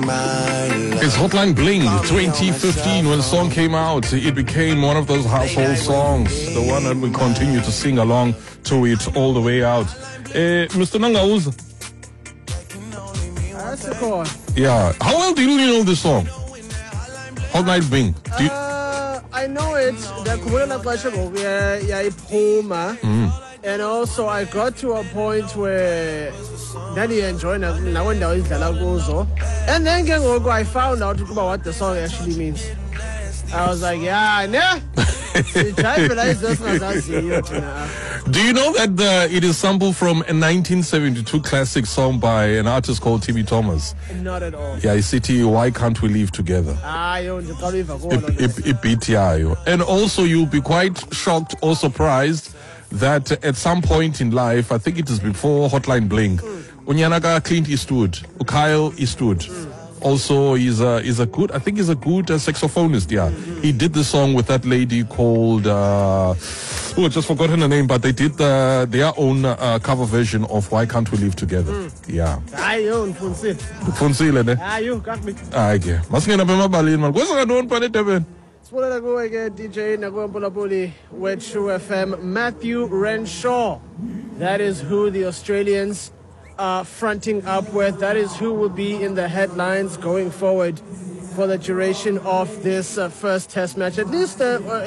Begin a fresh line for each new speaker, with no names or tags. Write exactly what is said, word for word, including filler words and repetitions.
It's Hotline Bling twenty fifteen. When the song came out, it became one of those household songs, the one that we continue to sing along to it all the way out. Uh, Mister Nangauza.
That's a call.
Yeah. How well do you know this song? Hotline Bling. Do you-
Uh, I know it. Mm. And also I got to a point where Daddy enjoyed it. And then I found out what the song actually means. I was like, yeah, nah.
Do you know that uh, it is sampled from a nineteen seventy-two classic song by an artist called Timmy Thomas?
Not at all.
Yeah, city. Why can't we live together?
Ah, you
It beat yayo. And also you'll be quite shocked or surprised that at some point in life, I think it is before Hotline Bling, Unyanaka Clint Eastwood, Kyle Eastwood. Mm. Also, he's a, he's a good, I think he's a good uh, saxophonist, yeah. Mm-hmm. He did the song with that lady called, uh, oh, I just forgotten her name, but they did uh, their own uh, cover version of Why Can't We Live Together. Mm. Yeah.
Ayo,
Funsile, ne?
Ah, you got me.
Okay. Masingena pema balini man. Kwesa kadon pa Durban.
Spola go again, D J Nago Mpolapoli with True F M. Matthew Renshaw. That is who the Australians are fronting up with. That is who will be in the headlines going forward for the duration of this uh, first test match. At least uh,